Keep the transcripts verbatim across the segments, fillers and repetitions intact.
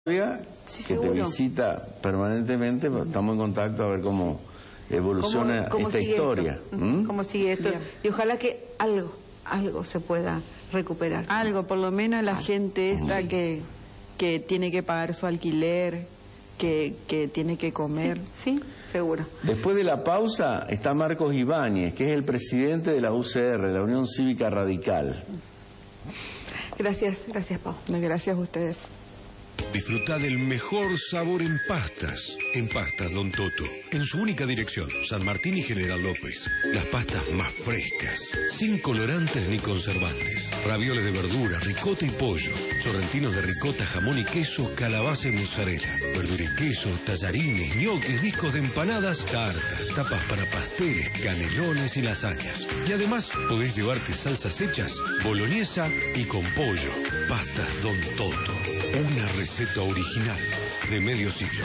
Sí, que seguro. Te visita permanentemente, estamos en contacto a ver cómo evoluciona ¿Cómo, cómo esta historia. Esto? ¿Mm? ¿Cómo sigue esto? Bien. Y ojalá que algo, algo se pueda recuperar. Algo, por lo menos la algo. gente esta que, que tiene que pagar su alquiler, que, que tiene que comer. Sí, sí, seguro. Después de la pausa está Marcos Ibáñez, que es el presidente de la U C R, la Unión Cívica Radical. Gracias, gracias, Pau. Gracias a ustedes. Disfruta del mejor sabor en pastas. En Pastas Don Toto. En su única dirección, San Martín y General López. Las pastas más frescas, sin colorantes ni conservantes. Ravioles de verdura, ricota y pollo. Sorrentinos de ricota, jamón y queso, calabaza y mozzarella. Verdura y queso, tallarines, ñoquis, discos de empanadas, tartas, tapas para pasteles, canelones y lasañas. Y además podés llevarte salsas hechas, boloñesa y con pollo. Pastas Don Toto. Una receta original de medio siglo.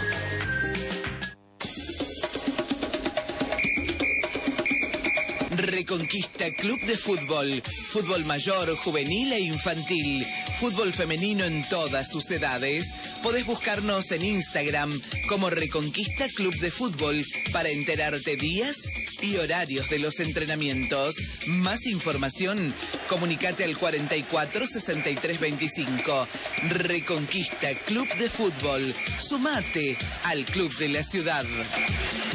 Reconquista Club de Fútbol. Fútbol mayor, juvenil e infantil. Fútbol femenino en todas sus edades. Podés buscarnos en Instagram como Reconquista Club de Fútbol para enterarte días y horarios de los entrenamientos. Más información, comunicate al cuarenta y cuatro, sesenta y tres, veinticinco. Reconquista Club de Fútbol. Sumate al Club de la Ciudad.